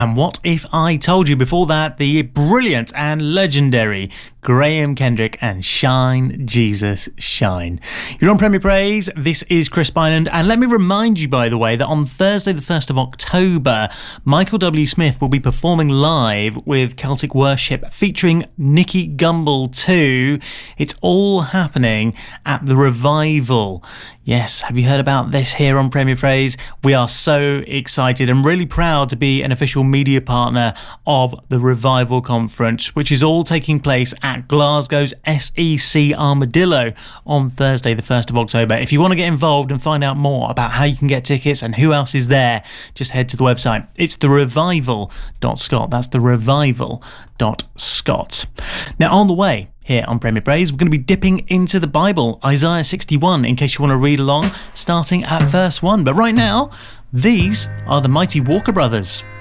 And What If I Told You? Before that, the brilliant and legendary Graham Kendrick and Shine, Jesus, Shine. You're on Premier Praise. This is Chris Byland. And let me remind you, by the way, that on Thursday, the 1st of October, Michael W. Smith will be performing live with Celtic Worship featuring Nicky Gumbel too. It's all happening at the Revival. Yes, have you heard about this here on Premier Praise? We are so excited and really proud to be an official media partner of the Revival Conference, which is all taking place at Glasgow's SEC Armadillo on Thursday, the 1st of October. If you want to get involved and find out more about how you can get tickets and who else is there, just head to the website. It's therevival.scot. That's therevival.scot. Now, on the way, here on Premier Praise, we're going to be dipping into the Bible, Isaiah 61, in case you want to read along, starting at verse 1. But right now, these are the Mighty Walker Brothers.